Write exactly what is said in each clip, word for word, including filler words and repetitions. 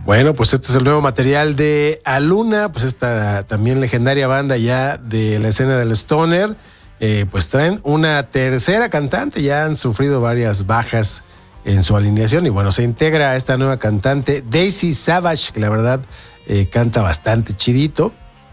Bueno, pues este es el nuevo material de Aluna, pues esta también legendaria banda ya de la escena del stoner, eh, pues traen una tercera cantante, ya han sufrido varias bajas en su alineación y bueno, se integra a esta nueva cantante, Daisy Savage, que la verdad eh, canta bastante chidito.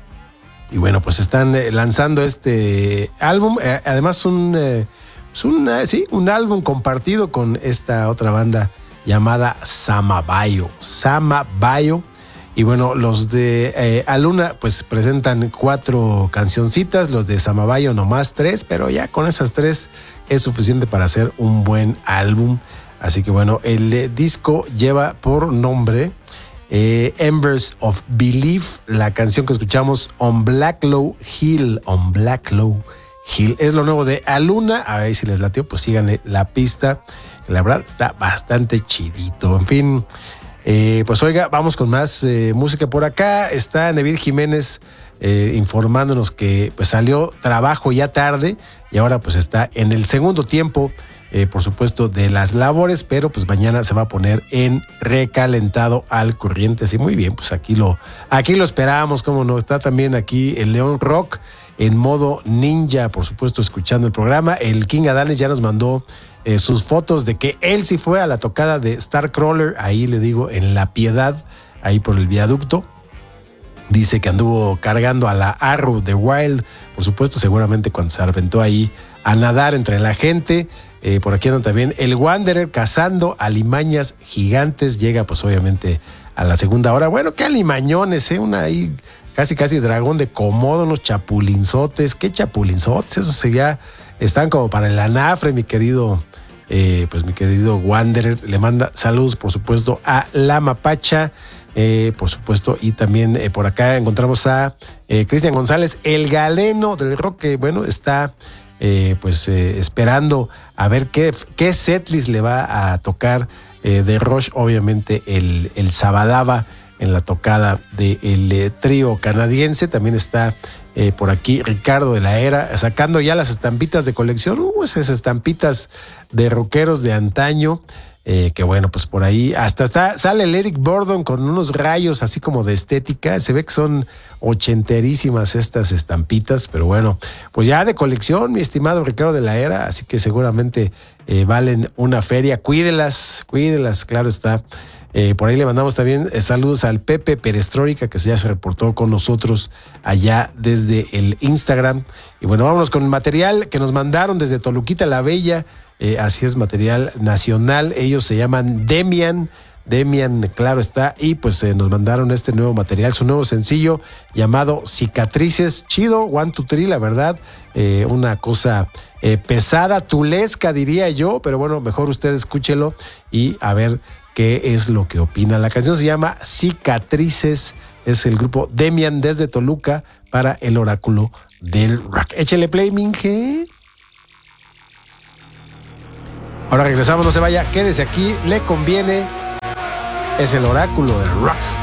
Y bueno, pues están eh, lanzando este álbum, eh, además un, eh, es un, eh, sí, un álbum compartido con esta otra banda llamada Samabayo. Samabayo. Y bueno, los de eh, Aluna pues presentan cuatro cancioncitas, los de Samabayo nomás tres, pero ya con esas tres es suficiente para hacer un buen álbum. Así que bueno, el eh, disco lleva por nombre eh, Embers of Belief, la canción que escuchamos On Blacklow Hill, On Blacklow Hill. Es lo nuevo de Aluna, a ver si les latió, pues síganle la pista. La verdad está bastante chidito. En fin, eh, pues oiga, vamos con más eh, música por acá. Está Nevid Jiménez eh, informándonos que pues salió trabajo ya tarde y ahora pues está en el segundo tiempo, eh, por supuesto, de las labores, pero pues mañana se va a poner en recalentado al corriente. Así muy bien, pues aquí lo, aquí lo esperamos, cómo no. Está también aquí el León Rock en modo ninja, por supuesto, escuchando el programa. El King Adanes ya nos mandó Eh, sus fotos de que él sí fue a la tocada de Starcrawler, ahí le digo, en La Piedad, ahí por el viaducto. Dice que anduvo cargando a la Arrow de Wild, por supuesto, seguramente cuando se aventó ahí a nadar entre la gente. Eh, por aquí andan también el Wanderer cazando alimañas gigantes, llega pues obviamente a la segunda hora. Bueno, qué alimañones, ¿eh? Una ahí casi casi dragón de Komodo, unos chapulinzotes, qué chapulinzotes, esos ya están como para el anafre, mi querido, eh, pues mi querido Wanderer. Le manda saludos, por supuesto, a La Mapacha, eh, por supuesto, y también eh, por acá encontramos a eh, Cristian González, el galeno del rock, que bueno, está eh, pues eh, esperando a ver qué, qué setlist le va a tocar eh, de Rush, obviamente el, el Sabadaba en la tocada del eh, trío canadiense. También está Eh, por aquí Ricardo de la Era sacando ya las estampitas de colección, uh, esas estampitas de rockeros de antaño, eh, que bueno, pues por ahí hasta está, sale el Eric Burdon con unos rayos así como de estética. Se ve que son ochenterísimas estas estampitas, pero bueno, pues ya de colección, mi estimado Ricardo de la Era, así que seguramente eh, valen una feria. Cuídelas, cuídelas, claro está. Eh, por ahí le mandamos también eh, saludos al Pepe Perestroika, que ya se reportó con nosotros allá desde el Instagram. Y bueno, vámonos con el material que nos mandaron desde Toluquita la Bella. Eh, así es, material nacional. Ellos se llaman Demian. Demian, claro está. Y pues eh, nos mandaron este nuevo material, su nuevo sencillo llamado Cicatrices. Chido, one, two, three, la verdad. Eh, una cosa eh, pesada, tulesca, diría yo. Pero bueno, mejor usted escúchelo y a ver qué es lo que opina. La canción se llama Cicatrices, es el grupo Demian desde Toluca para el Oráculo del Rock. Échele play, Minge. Ahora regresamos, no se vaya, quédese aquí, le conviene, es el Oráculo del Rock.